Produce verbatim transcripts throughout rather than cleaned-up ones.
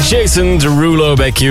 Jason Derulo bij Q.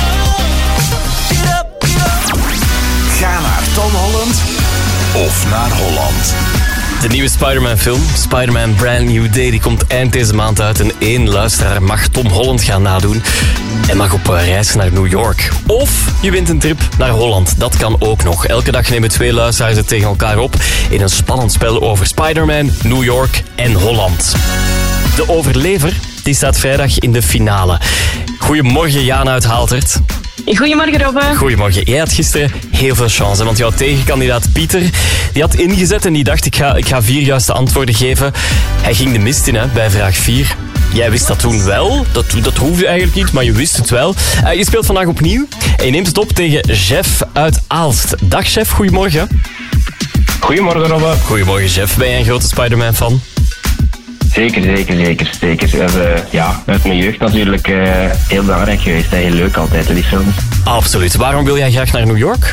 Ga naar Tom Holland of naar Holland. De nieuwe Spider-Man film, Spider-Man Brand New Day, die komt eind deze maand uit. En één luisteraar mag Tom Holland gaan nadoen en mag op reis naar New York. Of je wint een trip naar Holland, dat kan ook nog. Elke dag nemen twee luisteraars het tegen elkaar op in een spannend spel over Spider-Man, New York en Holland. De overlever die staat vrijdag in de finale. Goedemorgen Jana uit Haaltert. Goedemorgen Robbe. Goedemorgen. Jij had gisteren heel veel chance, want jouw tegenkandidaat Pieter die had ingezet en die dacht ik ga, ik ga vier juiste antwoorden geven. Hij ging de mist in hè, bij vraag vier. Jij wist dat toen wel. Dat, dat hoefde eigenlijk niet, maar je wist het wel. Uh, je speelt vandaag opnieuw en je neemt het op tegen Jeff uit Aalst. Dag Jeff, goedemorgen. Goedemorgen Robbe. Goedemorgen Jeff. Ben jij een grote Spider-Man-fan? Zeker, zeker, zeker. zeker. Dat is, uh, ja, uit mijn jeugd natuurlijk uh, heel belangrijk geweest. Heel leuk altijd, die films. Absoluut. Waarom wil jij graag naar New York?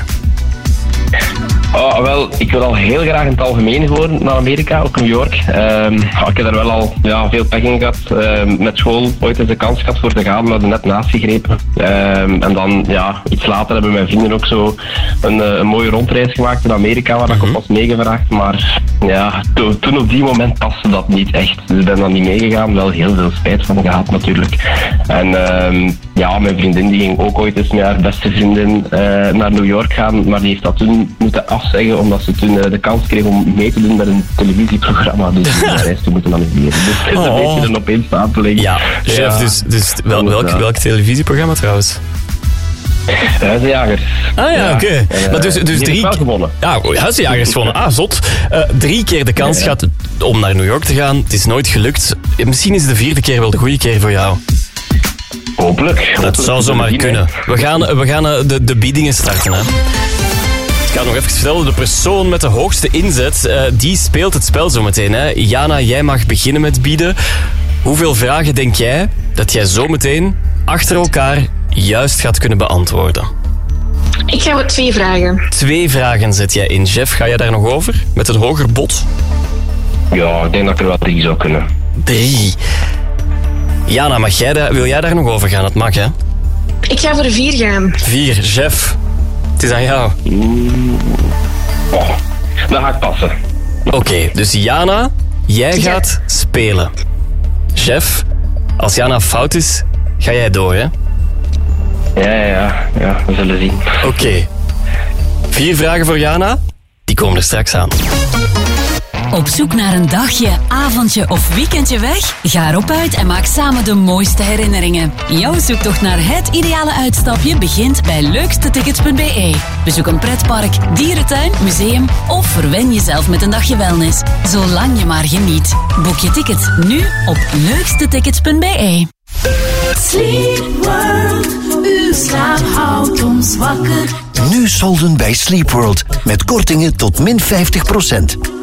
Oh, wel, ik wil al heel graag in het algemeen gewoon naar Amerika, ook New York. Um, ik heb daar wel al ja, veel pech in gehad. Um, met school ooit eens de kans gehad voor te gaan, maar er net naast gegrepen. Um, en dan, ja, iets later hebben mijn vrienden ook zo een, een mooie rondreis gemaakt in Amerika, waar mm-hmm. ik op was meegevraagd. Maar ja, to, toen op die moment paste dat niet echt. Dus ik ben dan niet meegegaan, wel heel veel spijt van gehad natuurlijk. En um, ja, mijn vriendin die ging ook ooit eens met haar beste vriendin uh, naar New York gaan, maar die heeft dat toen moeten afzeggen, omdat ze toen uh, de kans kreeg om mee te doen met een televisieprogramma. Dus die reis te moeten annuleren. Dus het is een oh. beetje een opeenstapeling. Ja, chef, ja. dus, dus wel, welk, welk televisieprogramma trouwens? Huizenjagers. Ah ja, oké. Okay. Uh, maar dus, dus drie keer gewonnen. Ja, Huizenjagers gewonnen. Ah, zot. Uh, drie keer de kans ja, ja. gehad om naar New York te gaan. Het is nooit gelukt. Misschien is de vierde keer wel de goede keer voor jou. Hopelijk. Dat hopelijk zou zomaar kunnen. We gaan, we gaan de, de biedingen starten, hè. Ik ga nog even vertellen, de persoon met de hoogste inzet, uh, die speelt het spel zometeen. Hè. Jana, jij mag beginnen met bieden. Hoeveel vragen denk jij dat jij zometeen achter elkaar juist gaat kunnen beantwoorden? Ik ga voor twee vragen. Twee vragen zet jij in. Jeff, ga jij daar nog over? Met een hoger bod? Ja, ik denk dat ik er wel drie zou kunnen. Drie. Jana, mag jij daar, wil jij daar nog over gaan? Dat mag, hè? Ik ga voor de vier gaan. Vier. Jeff, het is aan jou. Oh, dan ga ik passen. Oké, okay, dus Jana, jij ja. gaat spelen. Jeff, als Jana fout is, ga jij door, hè? Ja, ja, ja. ja we zullen zien. Oké. Okay. Vier vragen voor Jana. Die komen er straks aan. Op zoek naar een dagje, avondje of weekendje weg? Ga erop uit en maak samen de mooiste herinneringen. Jouw zoektocht naar het ideale uitstapje begint bij leukstetickets punt b e. Bezoek een pretpark, dierentuin, museum of verwen jezelf met een dagje wellness. Zolang je maar geniet. Boek je ticket nu op leukstetickets punt b e. Sleep World, uw slaap houdt ons wakker. Nu solden bij Sleep World met kortingen tot min vijftig procent.